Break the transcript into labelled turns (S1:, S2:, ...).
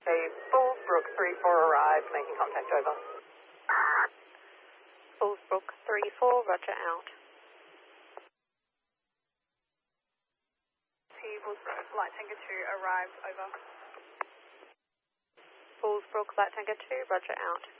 S1: Okay, Bullsbrook 3-4 arrived, making contact, over.
S2: Bullsbrook 3-4, roger, out.
S3: Bullsbrook, Light Tango 2 arrived, over.
S2: Bullsbrook, Light Tango 2, roger, out.